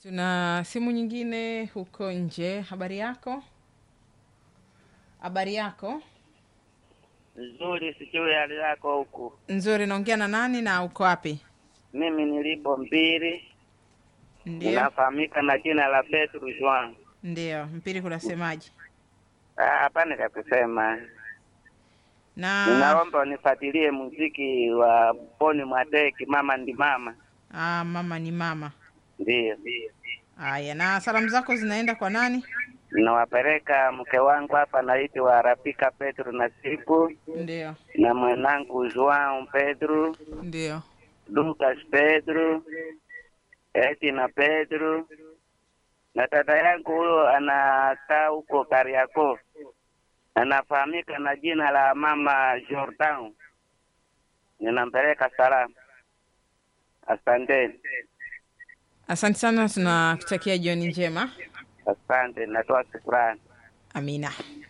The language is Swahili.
Tuna simu nyingine huko nje. Habari yako? Habari yako? Nzuri, sijui hali yako huku. Nzuri, naongea na nani na uko wapi? Mimi nilipo Mpiri, Ndio. ninafahamika na jina la Petro Juan. Ndio, Mpiri kunasemaje? Hapana ya kusema. Na Ninaomba unifuatilie muziki wa Boni Mwateki, mama ndi mama. mama ni mama. Ndio. Aya, na salamu zako zinaenda kwa nani? Nawapeleka mke wangu hapa naitwa Rafika Petro Nasibu, Ndio. na mwanangu Juan Pedro, Ndio. Lucas Pedro, Etina Pedro, na dada yangu huyo anakaa huko Kariakoo. Anafahamika na jina la mama Jordan. Ninampeleka salamu. Asante. Asante sana, tunakutakia jioni njema. Asante, natoa shukrani. Amina.